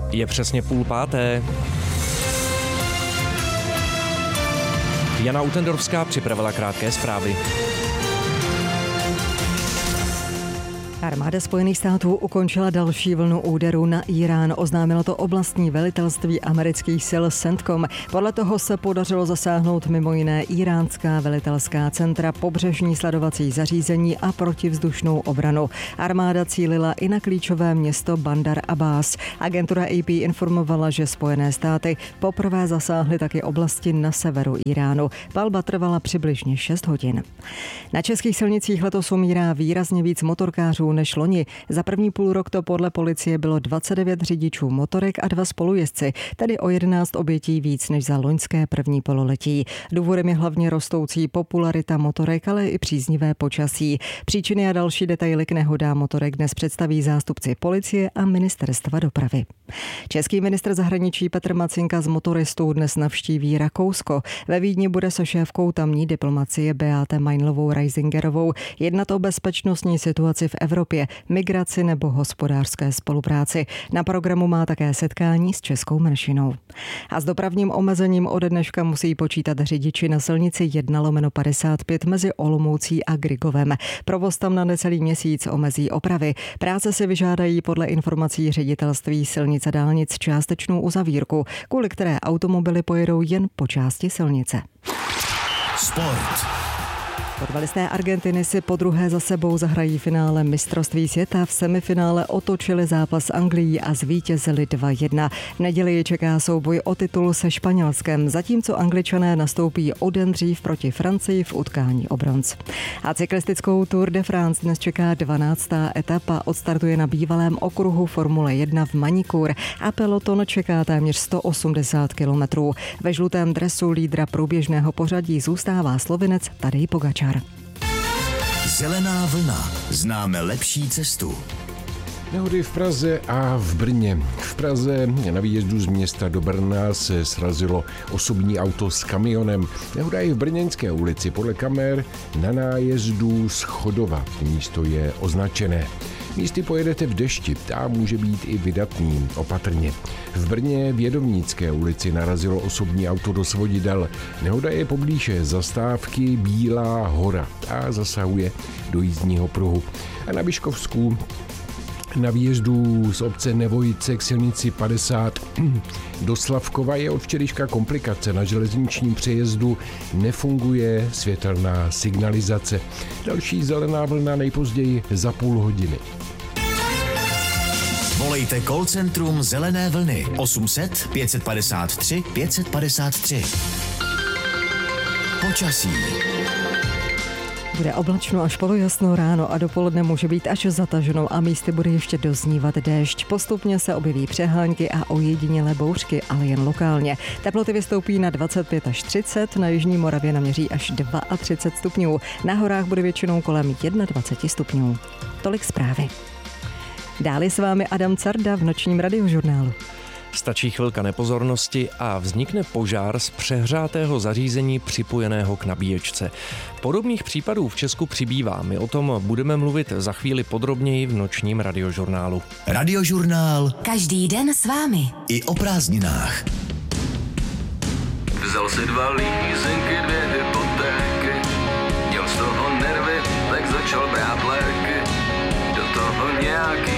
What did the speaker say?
Je přesně 4:30. Jana Utendorfská připravila krátké zprávy. Armáda Spojených států ukončila další vlnu úderů na Írán. Oznámilo to oblastní velitelství amerických sil CENTCOM. Podle toho se podařilo zasáhnout mimo jiné iránská velitelská centra, pobřežní sledovací zařízení a protivzdušnou obranu. Armáda cílila i na klíčové město Bandar Abbas. Agentura AP informovala, že Spojené státy poprvé zasáhly taky oblasti na severu Iránu. Palba trvala přibližně 6 hodin. Na českých silnicích letos umírá výrazně víc motorkářů než loni. Za první půlrok to podle policie bylo 29 řidičů motorek a 2 spolujezdci, tedy o 11 obětí víc než za loňské první pololetí. Důvodem je hlavně rostoucí popularita motorek, ale i příznivé počasí. Příčiny a další detaily k nehodám motorek dnes představí zástupci policie a ministerstva dopravy. Český ministr zahraničí Petr Macinka z motoristů dnes navštíví Rakousko. Ve Vídni bude se šéfkou tamní diplomacie Beate Meinlovou-Reisingerovou jednat o bezpečnostní situaci v Evropě, migraci nebo hospodářské spolupráci. Na programu má také setkání s českou menšinou. A s dopravním omezením ode dneška musí počítat řidiči na silnici 1/55 mezi Olomoucí a Grygovem. Provoz tam na necelý měsíc omezí opravy. Práce si vyžádají podle informací ředitelství silnic a dálnic částečnou uzavírku, kvůli které automobily pojedou jen po části silnice. Sport. Fotbalisté Argentiny si podruhé za sebou zahrají finále mistrovství světa. V semifinále otočili zápas s Anglií a zvítězili 2-1. V neděli je čeká souboj o titul se Španělskem, zatímco Angličané nastoupí o den dřív proti Francii v utkání o bronz. A cyklistickou Tour de France dnes čeká 12. etapa. Odstartuje na bývalém okruhu Formule 1 v Magny-Cours a peloton čeká téměř 180 kilometrů. Ve žlutém dresu lídra průběžného pořadí zůstává Slovinec Tadej Pogačar. Zelená vlna. Známe lepší cestu. Nehody v Praze a v Brně. V Praze na výjezdu z města do Brna se srazilo osobní auto s kamionem. Nehoda je v Brněnské ulici. Podle kamer na nájezdu z Chodova. Místo je označené. Místy pojedete v dešti, a může být i vydatný, opatrně. V Brně v Jedovnické ulici narazilo osobní auto do svodidel. Nehoda je poblíž zastávky Bílá hora a zasahuje do jízdního pruhu. A na Vyškovsku na výjezdu z obce Nevojice k silnici 50 do Slavkova je od včerejška komplikace. Na železničním přejezdu nefunguje světelná signalizace. Další zelená vlna nejpozději za půl hodiny. Volejte call centrum Zelené vlny 800 553 553. Počasí. Bude oblačno až polojasno ráno a dopoledne může být až zataženo a místy bude ještě doznívat déšť. Postupně se objeví přehánky a ojedinělé bouřky, ale jen lokálně. Teploty vystoupí na 25 až 30, na jižní Moravě naměří až 32 stupňů. Na horách bude většinou kolem 21 stupňů. Tolik zprávy. Dále s vámi Adam Carda v nočním radiožurnálu. Stačí chvilka nepozornosti a vznikne požár z přehřátého zařízení připojeného k nabíječce. Podobných případů v Česku přibývá. My o tom budeme mluvit za chvíli podrobněji v nočním radiožurnálu. Radiožurnál. Každý den s vámi. I o prázdninách. Vzal si 2 lízenky, 2 hypotéky. Měl z toho nervy, tak začal brát léky. Do toho nějaký